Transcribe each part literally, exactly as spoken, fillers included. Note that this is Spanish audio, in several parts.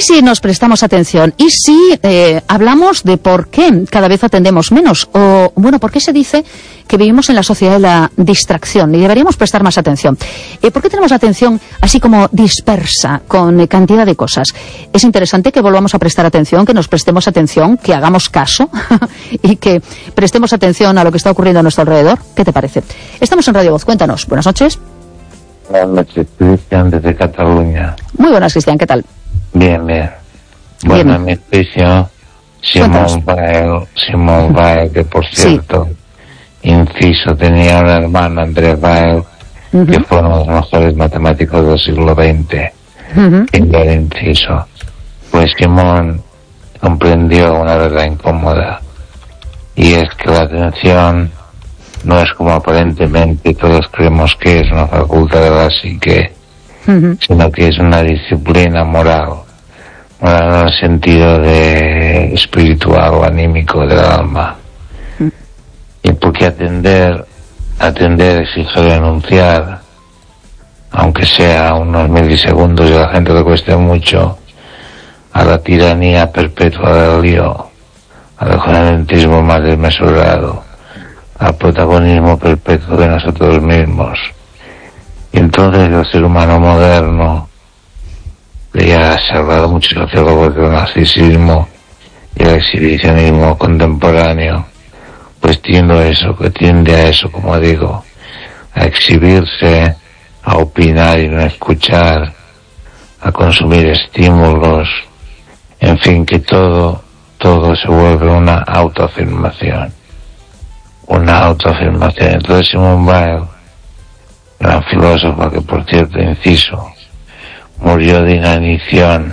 si nos prestamos atención? ¿Y si eh, hablamos de por qué cada vez atendemos menos? O, bueno, ¿por qué se dice que vivimos en la sociedad de la distracción y deberíamos prestar más atención? Eh, ¿Por qué tenemos la atención así como dispersa con eh, cantidad de cosas? Es interesante que volvamos a prestar atención, que nos prestemos atención, que hagamos caso y que prestemos atención a lo que está ocurriendo a nuestro alrededor. ¿Qué te parece? Estamos en Radio Voz. Cuéntanos. Buenas noches. Buenas noches, Cristian, desde Cataluña. Muy buenas, Cristian. ¿Qué tal? Bien, bien. Bueno, en mi juicio, Simón Weil, Simón Weil, que por cierto, sí. inciso, tenía una hermana, Andrea Weil, uh-huh. que fue uno de los mejores matemáticos del siglo veinte, uh-huh. en el inciso. Pues Simón comprendió una verdad incómoda, y es que la atención no es como aparentemente todos creemos que es una facultad de la psique, uh-huh. sino que es una disciplina moral, moral en el sentido de espiritual o anímico del alma. Uh-huh. Y porque atender, atender exige renunciar, aunque sea unos milisegundos y a la gente le cueste mucho, a la tiranía perpetua del lío, al egocentismo más desmesurado, al protagonismo perpetuo de nosotros mismos. Y entonces el ser humano moderno, que ya se ha hablado mucho sociólogos del narcisismo y el exhibicionismo contemporáneo, pues tiende a eso, que tiende a eso, como digo, a exhibirse, a opinar y no escuchar, a consumir estímulos, en fin, que todo, todo se vuelve una autoafirmación. Una autoafirmación. Entonces Simón Weil, gran filósofa que por cierto, inciso, murió de inanición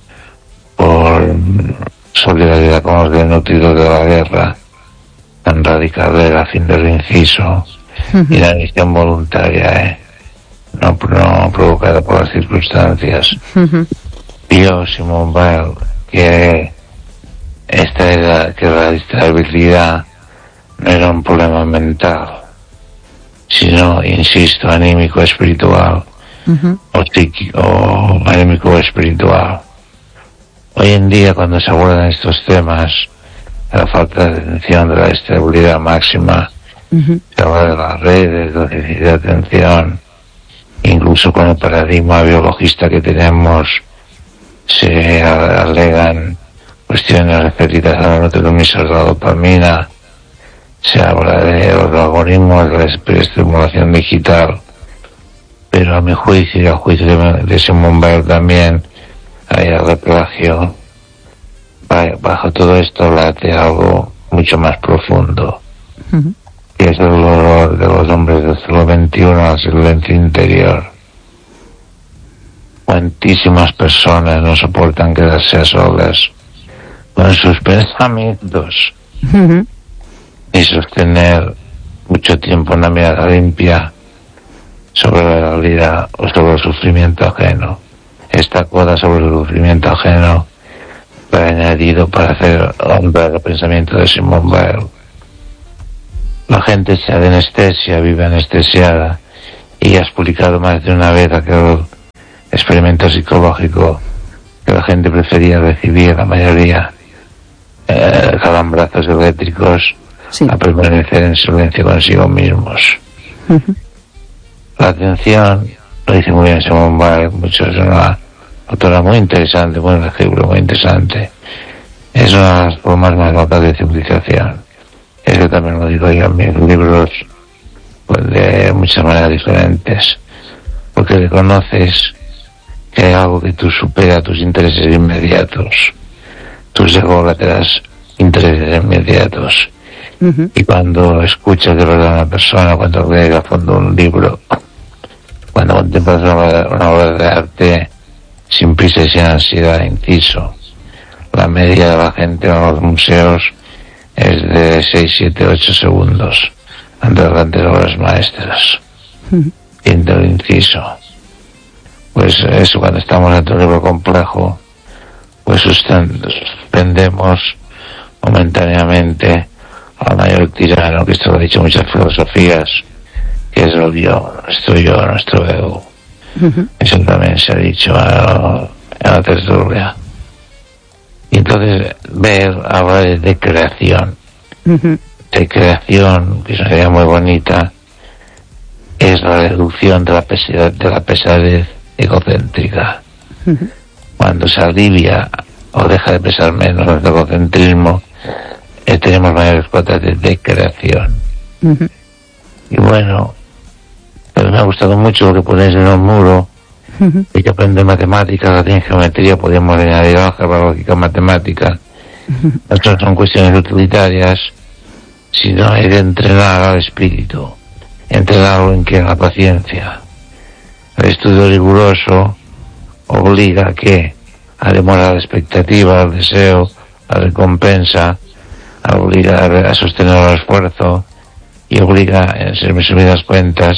por solidaridad con los desnutridos de la guerra, tan radical de la fin del inciso, uh-huh. inanición voluntaria, ¿eh? no, no provocada por las circunstancias. Uh-huh. Vio Simón Weil que esta era, que la distractibilidad no era un problema mental, sino, insisto, anímico espiritual, uh-huh. o psíquico, o anímico espiritual. Hoy en día, cuando se abordan estos temas, la falta de atención, de la estabilidad máxima, uh-huh. se habla de las redes, de la déficit de atención, incluso con el paradigma biologista que tenemos, se alegan cuestiones referidas a los neurotransmisores de la dopamina. Se habla de los algoritmos de la estimulación digital, pero a mi juicio y a juicio de, de Simón Weil también hay algo plagio. Bajo todo esto late algo mucho más profundo, uh-huh. que es el dolor de los hombres del siglo veintiuno al silencio interior. Cuantísimas personas no soportan quedarse a solas con sus pensamientos. Uh-huh. Y sostener mucho tiempo una mirada limpia sobre la realidad o sobre el sufrimiento ajeno. Esta coda sobre el sufrimiento ajeno fue añadido para hacer honra al pensamiento de Simón Weil. La gente se de anestesia, vive anestesiada, y has publicado más de una vez aquel experimento psicológico que la gente prefería recibir, la mayoría, eh, calambrazos eléctricos, sí. a permanecer en silencio consigo mismos. Uh-huh. La atención, lo dice muy bien Simón Weil, mucho, es una autora muy interesante, muy legible, muy interesante. Es una de las formas más locas de civilización. Eso también lo digo yo en mis libros, pues, de muchas maneras diferentes, porque reconoces que hay algo que tú supera tus intereses inmediatos, tus ególatras intereses inmediatos. Uh-huh. Y cuando escuchas de verdad a una persona, cuando lees a fondo un libro, cuando contemplas una, una obra de arte sin prisa y sin ansiedad, inciso, la media de la gente en los museos es de seis, siete, ocho segundos ante las grandes obras maestras. Uh-huh. Y el inciso, pues eso, cuando estamos ante un libro complejo, pues suspendemos momentáneamente al mayor tirano, que esto lo ha dicho muchas filosofías, que es el yo, nuestro yo, nuestro ego. Uh-huh. Eso también se ha dicho en la tertulia. Y entonces ver, hablar de, de creación. Uh-huh. De creación, que es una idea muy bonita, es la reducción de la pesadez, de la pesadez egocéntrica. Uh-huh. Cuando se alivia o deja de pesar menos el egocentrismo, eh, tenemos mayores cuotas de, de creación. Uh-huh. Y bueno, pues me ha gustado mucho lo que ponéis en el muro. Uh-huh. Hay que aprender matemáticas, latín, geometría, podemos añadir álgebra, lógica, matemática. Uh-huh. Estas son cuestiones utilitarias, sino hay que entrenar al espíritu, entrenarlo en que en la paciencia. El estudio riguroso obliga a que a demorar la expectativa, al deseo, a la recompensa, a obligar a sostener el esfuerzo y obliga, en ser resumidas cuentas,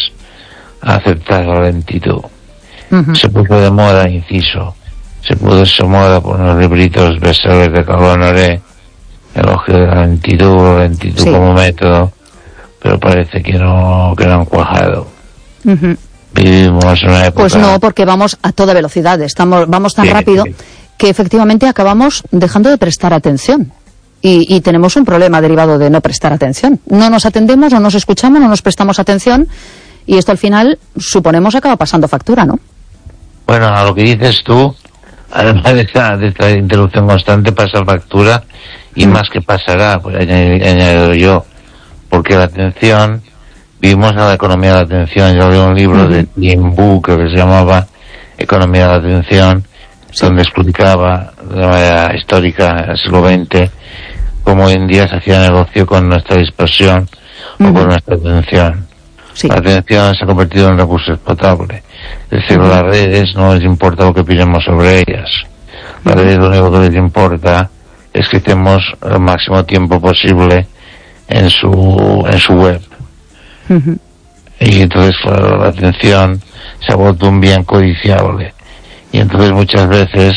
a aceptar la lentitud. Uh-huh. Se puso de moda, inciso, se puso de moda por unos libritos bestsellers de Carl Honoré, elogio de la lentitud, la lentitud sí. como método, pero parece que no, que no han cuajado. Uh-huh. Vivimos en una época... Pues no, porque vamos a toda velocidad, estamos, vamos tan sí, rápido sí. que efectivamente acabamos dejando de prestar atención. Y, y tenemos un problema derivado de no prestar atención. No nos atendemos, no nos escuchamos, no nos prestamos atención, y esto al final, suponemos, acaba pasando factura, ¿no? Bueno, a lo que dices tú, además de esta, de esta interrupción constante, pasa factura, y mm. más que pasará, pues añadido yo, porque la atención, vivimos en la economía de la atención. Yo leí un libro mm. de Jim Boo, que se llamaba Economía de la Atención, sí. donde explicaba de manera histórica, en el siglo veinte, cómo hoy en día se hacía negocio con nuestra dispersión mm. o con nuestra atención. Sí. La atención se ha convertido en un recurso explotable. Es decir, uh-huh. las redes no les importa lo que opinemos sobre ellas. Las uh-huh. redes lo único que les importa es que estemos el máximo tiempo posible en su en su web. Uh-huh. Y entonces, claro, la atención se ha vuelto un bien codiciable. Y entonces muchas veces,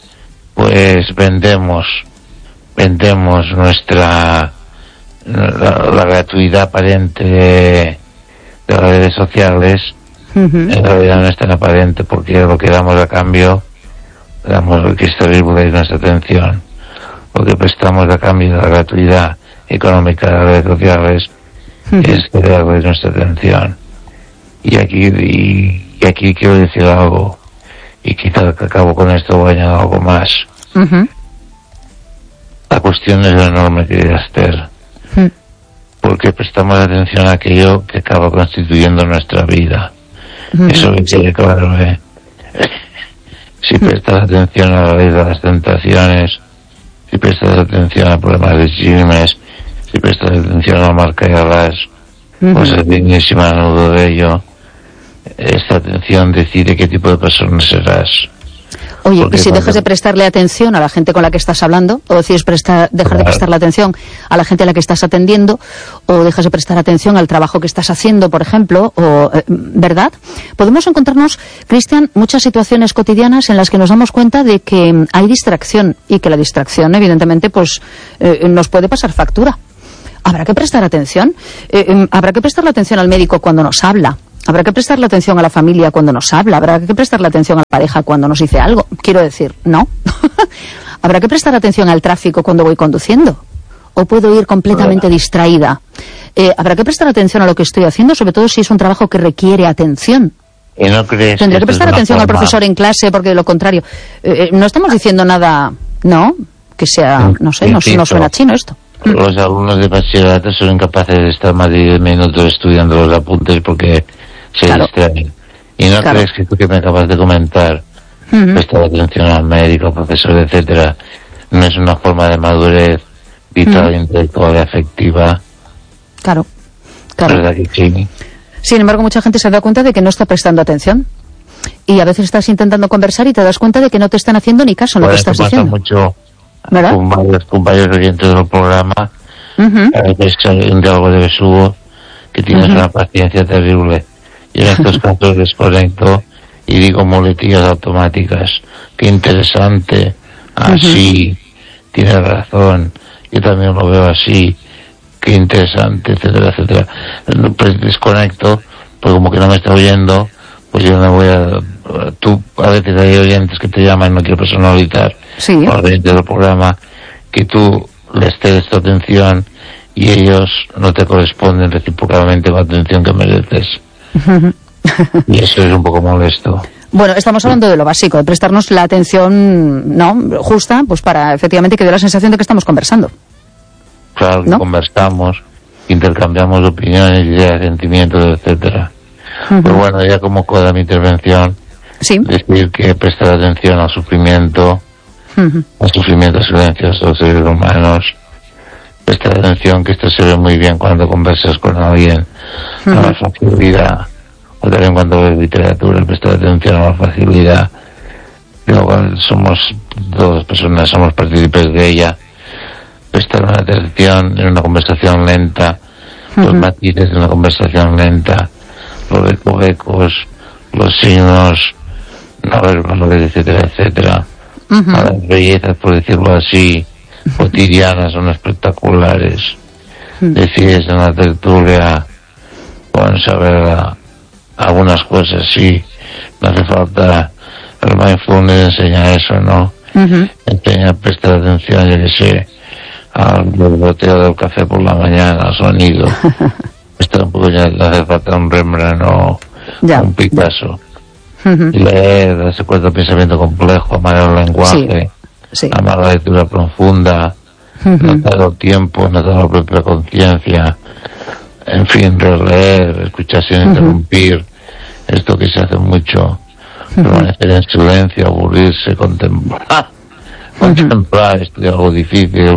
pues vendemos, vendemos nuestra, la, la gratuidad aparente de de las redes sociales, uh-huh. en realidad no es tan aparente, porque lo que damos a cambio, damos lo que es terrible, es nuestra atención. Lo que prestamos a cambio de la gratuidad económica de las redes sociales uh-huh. es cederles nuestra atención. Y aquí, y, y aquí quiero decir algo, y quizás que acabo con esto o añado algo más. Uh-huh. La cuestión es enorme, querida Esther. Uh-huh. Porque prestamos atención a aquello que acaba constituyendo nuestra vida. Mm. Eso me quede claro, ¿eh? Si prestas atención a la ley de las tentaciones, si prestas atención a problemas de chismes, si prestas atención a la marca y a las mm-hmm. cosas dignísimas a nudo de ello, esta atención decide qué tipo de persona serás. Oye, porque y si cuando... dejas de prestarle atención a la gente con la que estás hablando, o decides prestar, dejar claro. de prestarle atención a la gente a la que estás atendiendo, o dejas de prestar atención al trabajo que estás haciendo, por ejemplo, o, eh, ¿verdad? Podemos encontrarnos, Cristian, muchas situaciones cotidianas en las que nos damos cuenta de que hay distracción, y que la distracción, evidentemente, pues eh, nos puede pasar factura. Habrá que prestar atención. Eh, eh, habrá que prestarle atención al médico cuando nos habla. Habrá que prestarle atención a la familia cuando nos habla. Habrá que prestarle atención a la pareja cuando nos dice algo. Quiero decir, ¿no? Habrá que prestar atención al tráfico cuando voy conduciendo. ¿O puedo ir completamente distraída? Eh, habrá que prestar atención a lo que estoy haciendo, sobre todo si es un trabajo que requiere atención. ¿Y no crees Tendré que que prestar atención forma... al profesor en clase, porque de lo contrario... Eh, no estamos diciendo nada, ¿no? Que sea, no sé, no, no suena chino esto. Los alumnos de bachillerato son incapaces de estar más de diez minutos estudiando los apuntes porque se claro. distraen. Y no claro. crees que tú que me acabas de comentar, uh-huh. prestar atención al médico, al profesor, etcétera, no es una forma de madurez vital, uh-huh. intelectual y afectiva? Claro, claro. ¿Verdad que sí? Sin embargo, mucha gente se da cuenta de que no está prestando atención. Y a veces estás intentando conversar y te das cuenta de que no te están haciendo ni caso en lo que estás diciendo. Mucho con varios compañeros oyentes del programa, uh-huh. a veces hay un diálogo de besugo que tienes uh-huh. una paciencia terrible. Y en estos casos desconecto y digo muletillas automáticas. Qué interesante, así, uh-huh. tienes razón, yo también lo veo así, qué interesante, etcétera, etcétera. Pues desconecto, pues como que no me está oyendo, pues yo no voy a... Tú, a veces hay oyentes que te llaman, no quiero personalizar, sí, oyentes del programa, que tú les cedes tu atención y ellos no te corresponden recíprocamente con la atención que mereces. Y eso es un poco molesto. Bueno, estamos hablando de lo básico, de prestarnos la atención, ¿no?, justa, pues para efectivamente que dé la sensación de que estamos conversando. Claro, que ¿no? Conversamos, intercambiamos opiniones, ideas, sentimientos, etcétera. Uh-huh. Pero bueno, ya como coda mi intervención, sí, decir que prestar atención al sufrimiento, uh-huh. al sufrimiento silencioso de los seres humanos, prestar atención, que esto se ve muy bien cuando conversas con alguien, uh-huh. a la facilidad, o también cuando ves literatura, prestar atención a la facilidad. Luego somos dos personas, somos partícipes de ella. Prestar una atención en una conversación lenta, uh-huh. los matices de una conversación lenta, los recovecos, los signos no verbales, etcétera, etcétera. Uh-huh. A las bellezas, por decirlo así, cotidianas, son espectaculares. Uh-huh. Decides en la tertulia con saber algunas cosas, sí, no hace falta. El mindfulness enseña eso, ¿no? Uh-huh. Enseña a prestar atención, yo que sé, al borboteo del café por la mañana, al sonido. Esto un poco ya le hace falta un Rembrandt o ya, un Picasso. Uh-huh. Y leer, darse cuenta del pensamiento complejo, amar el lenguaje, sí, sí. amar la lectura profunda, uh-huh. notar el tiempo, notar la propia conciencia, en fin, releer, escuchar sin uh-huh. interrumpir, esto que se hace mucho, uh-huh. permanecer en silencio, aburrirse, contemplar, uh-huh. contemplar, estudiar algo difícil,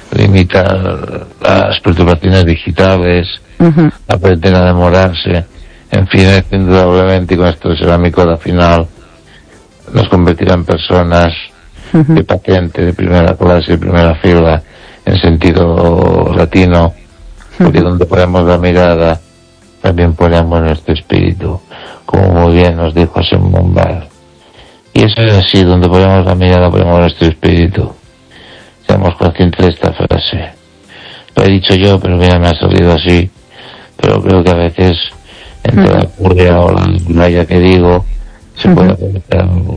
limitar las perturbaciones digitales, uh-huh. aprender a demorarse, en fin, indudablemente, y con esto será mi coda final, nos convertirá en personas uh-huh. de patente, de primera clase, de primera fila, en sentido latino, porque uh-huh. donde ponemos la mirada, también ponemos nuestro espíritu, como muy bien nos dijo Simón Weil. Y eso es así, donde ponemos la mirada, ponemos nuestro espíritu. Seamos conscientes de esta frase. Lo he dicho yo, pero mira, me ha salido así. Pero creo que a veces, entre uh-huh. la curria o la raya que digo, se uh-huh. puede conectar algo.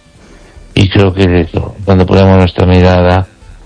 Y creo que es eso. Donde ponemos nuestra mirada,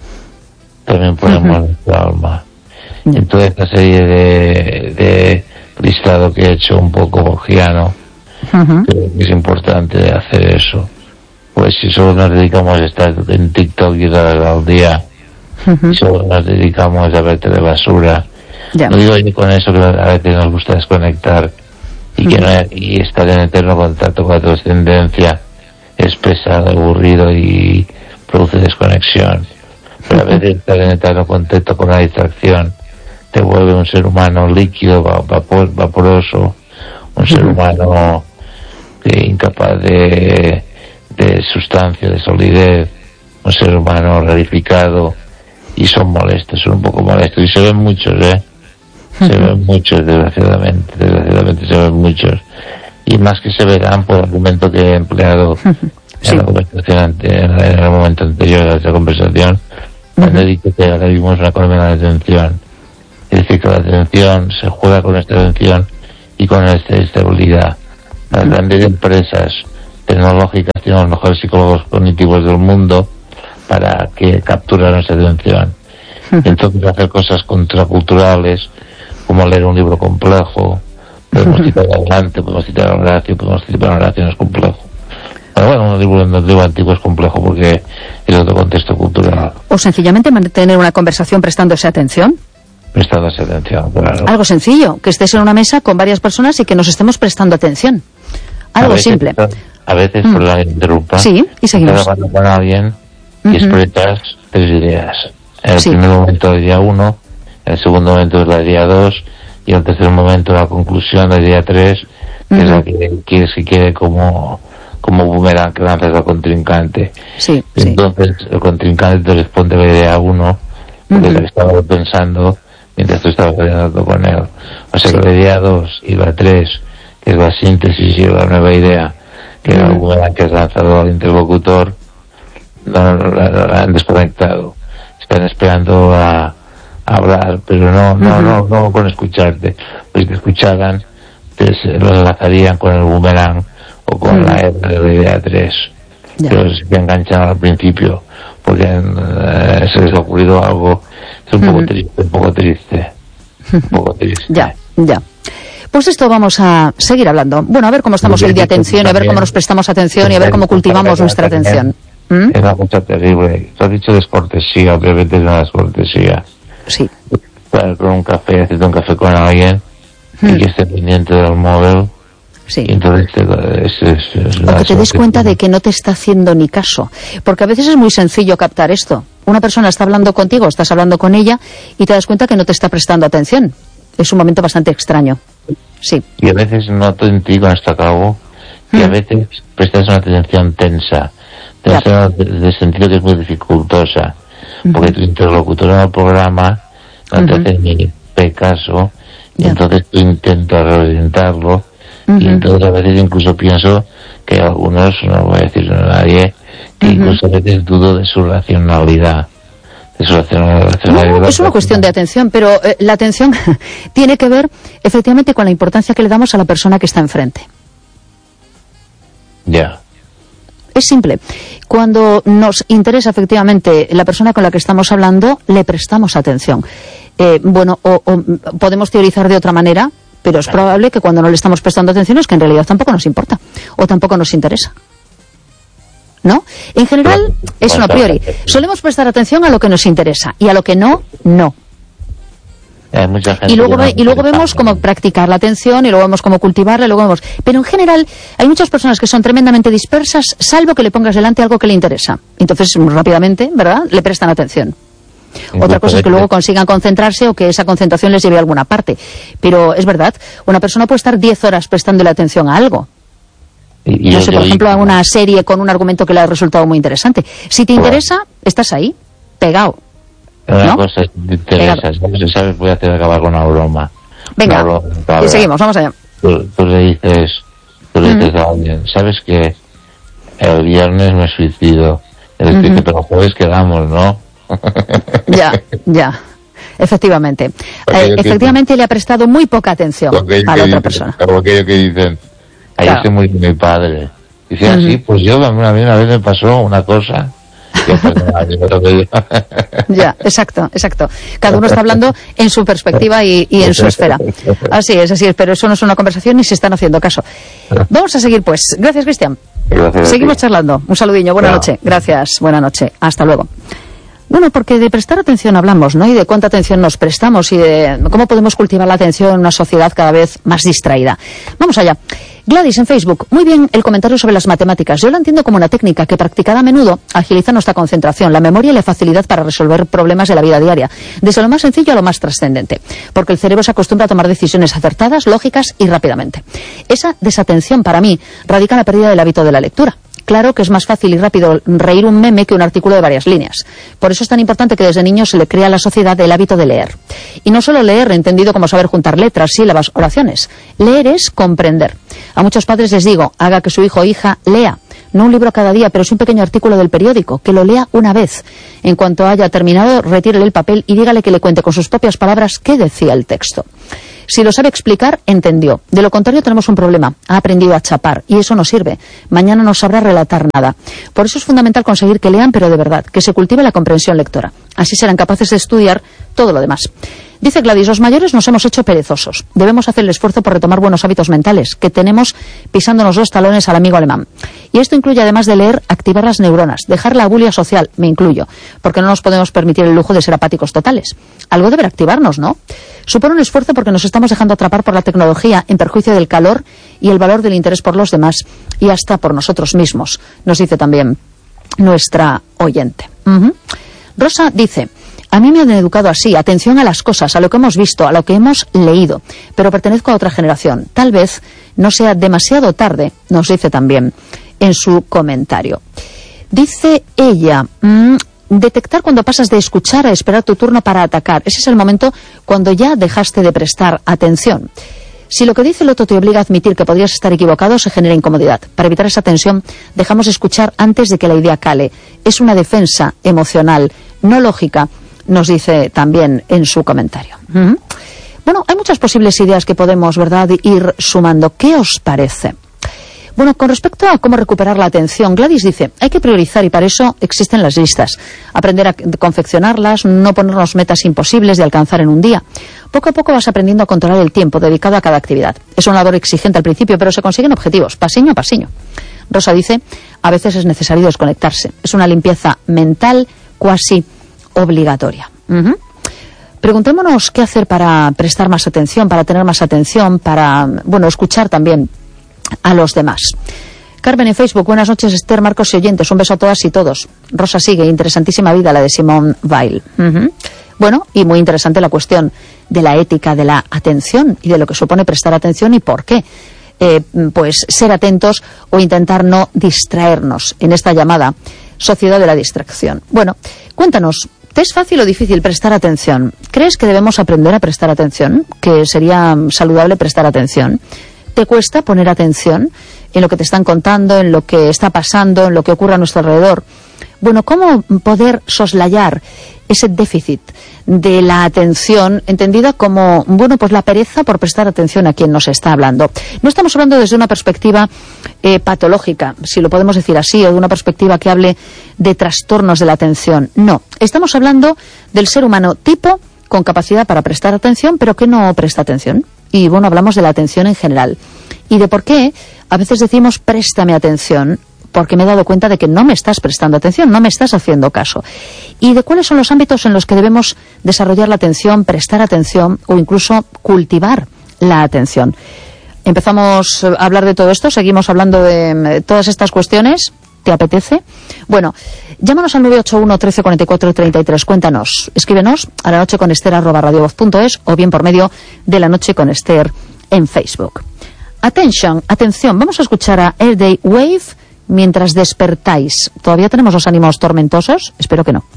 también ponemos uh-huh. nuestra alma. Uh-huh. En toda esta serie de, de listado que he hecho un poco bogiano, uh-huh. creo que es importante hacer eso. Pues si solo nos dedicamos a estar en TikTok y horas al día, uh-huh. si solo nos dedicamos a ver telebasura, yeah. no digo yo con eso que a veces nos gusta desconectar y, uh-huh. que no, y estar en eterno contacto con la trascendencia es pesado, aburrido y produce desconexión. Pero a veces estar en eterno contacto con la distracción te vuelve un ser humano líquido, vapor, vaporoso, un uh-huh. ser humano que incapaz de de sustancia, de solidez, un ser humano rarificado, y son molestos, son un poco molestos, y se ven muchos, ¿eh? Se uh-huh. ven muchos, desgraciadamente, desgraciadamente se ven muchos, y más que se verán por el argumento que he empleado uh-huh. en sí. la conversación ante, en, en el momento anterior a esta conversación, cuando uh-huh. he dicho que ahora vivimos una economía de la atención, es decir, que la atención se juega con nuestra atención y con nuestra estabilidad. Las uh-huh. grandes empresas tecnológicas tienen los mejores psicólogos cognitivos del mundo para que capturen nuestra atención. Uh-huh. Entonces hacer cosas contraculturales como leer un libro complejo, podemos uh-huh. citar adelante, podemos citar a Horacio, podemos citar a Horacio, no es complejo. Pero bueno, un libro, un libro antiguo es complejo porque es otro contexto cultural. O sencillamente mantener una conversación prestándose atención. Prestándose atención, claro. Algo sencillo, que estés en una mesa con varias personas y que nos estemos prestando atención. Algo simple. A veces, mm. por la interrumpa, sí, y seguimos. Estás hablando con alguien y uh-huh. expresas tres ideas. En el sí. primer momento la idea uno, en el segundo momento es la idea dos, y en el tercer momento la conclusión, la idea tres, que uh-huh. es la que quieres que quede como, como boomerang que lanzas al contrincante. Sí, Entonces sí. el contrincante te responde la idea uno, porque uh-huh. es la que estaba pensando mientras tú estabas hablando con él. O sea sí. que la idea dos y la tres, que es la síntesis y la nueva idea, que la boomerang que has lanzado al interlocutor, no, no, no, no la han desconectado. Están esperando a, a hablar, pero no, no, uh-huh. no, no, no con escucharte. Pues si te escucharan, te lo enlazarían con el boomerang o con mm. la R de la idea tres. Ya. Pero se enganchan al principio, porque eh, se les ha ocurrido algo, es un mm. poco triste, un poco triste, un poco triste. Ya, ya. Pues esto vamos a seguir hablando. Bueno, a ver cómo estamos hoy de atención, a ver cómo nos prestamos atención y a ver cómo cultivamos nuestra atención. ¿Mm? Es una cosa terrible. Tú has dicho descortesía, obviamente es una descortesía. Sí. Para con un café, hacerte un café con alguien mm. y que esté pendiente del móvil. Sí. Y entonces es, es, es o que te des cuenta de que no te está haciendo ni caso. Porque a veces es muy sencillo captar esto. Una persona está hablando contigo, estás hablando con ella y te das cuenta que no te está prestando atención. Es un momento bastante extraño. Sí. Y a veces noto en ti, cuando está a cabo, que mm. a veces prestas una atención tensa. Tensa de sentido que es muy dificultosa. Mm-hmm. Porque tu interlocutor en el programa no mm-hmm. te hace ni caso. Y entonces tú intentas reorientarlo. Mm-hmm. Y entonces a veces incluso pienso que algunos, no voy a decir a nadie, que mm-hmm. incluso a veces dudo de su racionalidad. De su racionalidad. No, es una cuestión de atención, pero eh, la atención tiene que ver efectivamente con la importancia que le damos a la persona que está enfrente. Ya. Yeah. Es simple. Cuando nos interesa efectivamente la persona con la que estamos hablando, le prestamos atención. Eh, bueno, o, o podemos teorizar de otra manera, pero es probable que cuando no le estamos prestando atención es que en realidad tampoco nos importa o tampoco nos interesa. ¿No? En general es una priori. Solemos prestar atención a lo que nos interesa y a lo que no, no. Hay mucha gente y luego ve, y luego vemos cómo practicar la atención y luego vemos cómo cultivarla y luego vemos. Pero en general hay muchas personas que son tremendamente dispersas, salvo que le pongas delante algo que le interesa. Entonces rápidamente, ¿verdad?, le prestan atención. Otra cosa es que luego consigan concentrarse o que esa concentración les lleve a alguna parte. Pero es verdad, una persona puede estar diez horas prestándole atención a algo. Y, y no sé, por ejemplo, a una serie con un argumento que le ha resultado muy interesante. Si te interesa, estás ahí, pegado. Una ¿no? cosa te interesa, ¿sabes? ¿sabes? Voy a hacer acabar con una broma. Venga, una broma, y seguimos, vamos allá. Tú, tú le dices, tú le dices mm. a alguien, ¿sabes que el viernes me suicido? El mm-hmm. dice, pero el jueves quedamos, ¿no? Ya, ya. Efectivamente. Eh, efectivamente que, le ha prestado muy poca atención a la otra dicen, persona. Como aquello que dicen, ahí claro. se murió mi padre. Dice así, mm-hmm. pues yo también a mí una vez me pasó una cosa. Ya, exacto, exacto. Cada uno está hablando en su perspectiva y, y en su esfera. Así es, así es, pero eso no es una conversación ni se están haciendo caso. Vamos a seguir, pues. Gracias, Cristian. Gracias. Seguimos charlando. Un saludillo, buena noche. Gracias, buena noche. Hasta luego. Bueno, porque de prestar atención hablamos, ¿no? Y de cuánta atención nos prestamos y de cómo podemos cultivar la atención en una sociedad cada vez más distraída. Vamos allá. Gladys en Facebook. Muy bien el comentario sobre las matemáticas. Yo lo entiendo como una técnica que practicada a menudo agiliza nuestra concentración, la memoria y la facilidad para resolver problemas de la vida diaria, desde lo más sencillo a lo más trascendente, porque el cerebro se acostumbra a tomar decisiones acertadas, lógicas y rápidamente. Esa desatención para mí radica en la pérdida del hábito de la lectura. Claro que es más fácil y rápido reír un meme que un artículo de varias líneas. Por eso es tan importante que desde niños se le crea a la sociedad el hábito de leer. Y no solo leer, entendido como saber juntar letras, sílabas, oraciones. Leer es comprender. A muchos padres les digo, haga que su hijo o hija lea. No un libro cada día, pero es un pequeño artículo del periódico, que lo lea una vez. En cuanto haya terminado, retírele el papel y dígale que le cuente con sus propias palabras qué decía el texto. Si lo sabe explicar, entendió. De lo contrario, tenemos un problema. Ha aprendido a chapar, y eso no sirve. Mañana no sabrá relatar nada. Por eso es fundamental conseguir que lean, pero de verdad, que se cultive la comprensión lectora. Así serán capaces de estudiar todo lo demás. Dice Gladys, los mayores nos hemos hecho perezosos. Debemos hacer el esfuerzo por retomar buenos hábitos mentales, que tenemos pisándonos los talones al amigo alemán. Y esto incluye, además de leer, activar las neuronas, dejar la bulia social, me incluyo, porque no nos podemos permitir el lujo de ser apáticos totales. Algo deberá activarnos, ¿no? Supone un esfuerzo porque nos estamos dejando atrapar por la tecnología en perjuicio del calor y el valor del interés por los demás y hasta por nosotros mismos, nos dice también nuestra oyente. Uh-huh. Rosa dice, a mí me han educado así, atención a las cosas, a lo que hemos visto, a lo que hemos leído, pero pertenezco a otra generación. Tal vez no sea demasiado tarde, nos dice también en su comentario. Dice ella, mmm, detectar cuando pasas de escuchar a esperar tu turno para atacar. Ese es el momento cuando ya dejaste de prestar atención. Si lo que dice el otro te obliga a admitir que podrías estar equivocado, se genera incomodidad. Para evitar esa tensión, dejamos de escuchar antes de que la idea cale. Es una defensa emocional, no lógica, nos dice también en su comentario. Uh-huh. Bueno, hay muchas posibles ideas que podemos, ¿verdad?, ir sumando. ¿Qué os parece? Bueno, con respecto a cómo recuperar la atención, Gladys dice, hay que priorizar y para eso existen las listas. Aprender a confeccionarlas, no ponernos metas imposibles de alcanzar en un día. Poco a poco vas aprendiendo a controlar el tiempo dedicado a cada actividad. Es una labor exigente al principio, pero se consiguen objetivos, pasiño a pasiño. Rosa dice, a veces es necesario desconectarse. Es una limpieza mental cuasi obligatoria. Uh-huh. Preguntémonos qué hacer para prestar más atención, para tener más atención, para, bueno, escuchar también a los demás. Carmen en Facebook, buenas noches Esther, Marcos y oyentes, un beso a todas y todos. Rosa sigue, interesantísima vida la de Simone Weil. Uh-huh. Bueno, y muy interesante la cuestión de la ética de la atención y de lo que supone prestar atención y por qué. Eh, pues ser atentos o intentar no distraernos en esta llamada sociedad de la distracción. Bueno, cuéntanos, ¿te es fácil o difícil prestar atención? ¿Crees que debemos aprender a prestar atención? ¿Que sería saludable prestar atención? ¿Te cuesta poner atención en lo que te están contando, en lo que está pasando, en lo que ocurre a nuestro alrededor? Bueno, ¿cómo poder soslayar ese déficit de la atención, entendida como, bueno, pues la pereza por prestar atención a quien nos está hablando? No estamos hablando desde una perspectiva eh, patológica, si lo podemos decir así, o de una perspectiva que hable de trastornos de la atención. No, estamos hablando del ser humano tipo con capacidad para prestar atención, pero que no presta atención. Y bueno, hablamos de la atención en general. Y de por qué a veces decimos préstame atención, porque me he dado cuenta de que no me estás prestando atención, no me estás haciendo caso. Y de cuáles son los ámbitos en los que debemos desarrollar la atención, prestar atención o incluso cultivar la atención. Empezamos a hablar de todo esto, seguimos hablando de todas estas cuestiones. ¿Te apetece? Bueno, llámanos al nueve ocho uno, trece, cuarenta y cuatro, treinta y tres. Cuéntanos, escríbenos a la noche con Esther arroba radiovoz punto es o bien por medio de La Noche con Esther en Facebook. Attention, atención, vamos a escuchar a Air Day Wave mientras despertáis. ¿Todavía tenemos los ánimos tormentosos? Espero que no.